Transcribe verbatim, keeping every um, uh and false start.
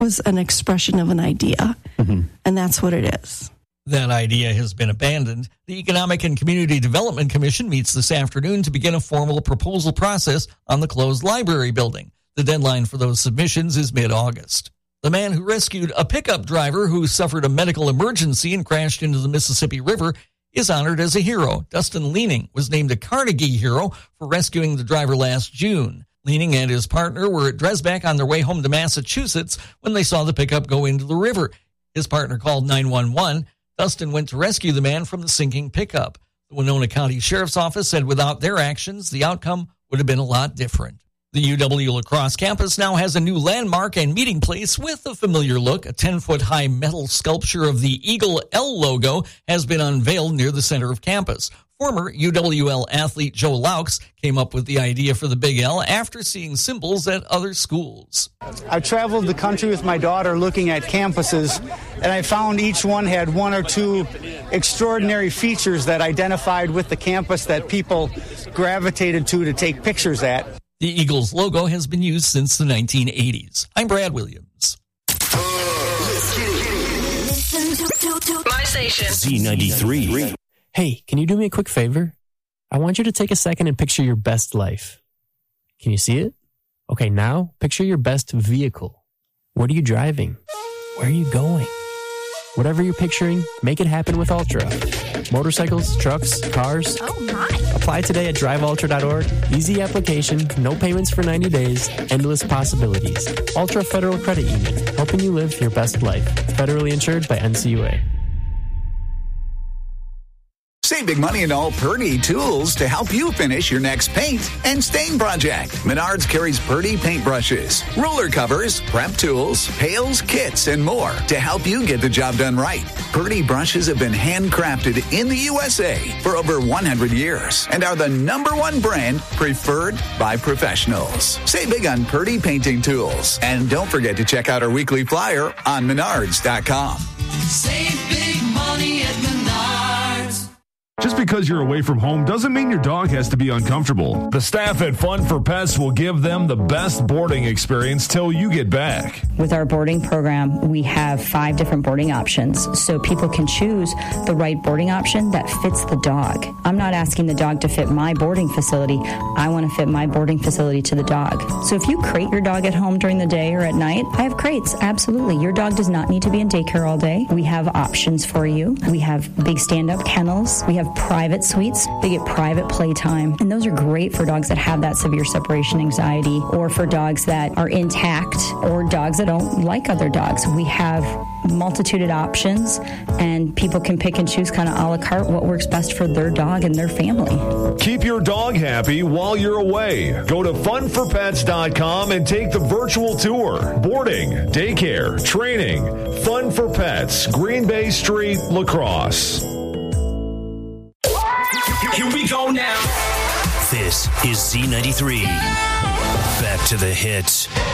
was an expression of an idea, mm-hmm. and that's what it is. That idea has been abandoned. The Economic and Community Development Commission meets this afternoon to begin a formal proposal process on the closed library building. The deadline for those submissions is mid-August. The man who rescued a pickup driver who suffered a medical emergency and crashed into the Mississippi River is honored as a hero. Dustin Leaning was named a Carnegie Hero for rescuing the driver last June. Leaning and his partner were at Dresbach on their way home to Massachusetts when they saw the pickup go into the river. His partner called nine one one. Dustin went to rescue the man from the sinking pickup. The Winona County Sheriff's Office said without their actions, the outcome would have been a lot different. The U W La Crosse campus now has a new landmark and meeting place with a familiar look. A ten-foot-high metal sculpture of the Eagle L logo has been unveiled near the center of campus. Former U W L athlete Joe Laux came up with the idea for the Big L after seeing symbols at other schools. I traveled the country with my daughter looking at campuses, and I found each one had one or two extraordinary features that identified with the campus that people gravitated to to take pictures at. The Eagles logo has been used since the nineteen eighties. I'm Brad Williams. My station. Z ninety-three. Hey, can you do me a quick favor? I want you to take a second and picture your best life. Can you see it? Okay, now picture your best vehicle. What are you driving? Where are you going? Whatever you're picturing, make it happen with Ultra. Motorcycles, trucks, cars. Oh my. Apply today at drive ultra dot org. Easy application, no payments for ninety days, endless possibilities. Ultra Federal Credit Union, helping you live your best life. Federally insured by N C U A. Save big money in all Purdy tools to help you finish your next paint and stain project. Menards carries Purdy paintbrushes, ruler covers, prep tools, pails, kits, and more to help you get the job done right. Purdy brushes have been handcrafted in the U S A for over one hundred years and are the number one brand preferred by professionals. Save big on Purdy painting tools. And don't forget to check out our weekly flyer on menards dot com. Save big money at Menards. Just because you're away from home doesn't mean your dog has to be uncomfortable. The staff at Fun for Pets will give them the best boarding experience till you get back. With our boarding program, we have five different boarding options, so people can choose the right boarding option that fits the dog. I'm not asking the dog to fit my boarding facility. I want to fit my boarding facility to the dog. So if you crate your dog at home during the day or at night, I have crates, absolutely. Your dog does not need to be in daycare all day. We have options for you. We have big stand-up kennels. We have private suites. They get private playtime. And those are great for dogs that have that severe separation anxiety or for dogs that are intact or dogs that don't like other dogs. We have multitude of options and people can pick and choose kind of a la carte what works best for their dog and their family. Keep your dog happy while you're away. Go to fun for pets dot com and take the virtual tour. Boarding, daycare, training. Fun for Pets, Green Bay Street, La Crosse. Here we go now. This is Z ninety-three. Back to the hits.